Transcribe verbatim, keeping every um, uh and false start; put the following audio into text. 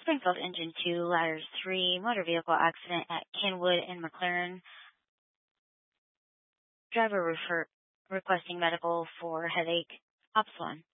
Springfield Engine two, Ladder three, motor vehicle accident at Kenwood and McLaren. Driver refer, requesting medical for headache. Ops one.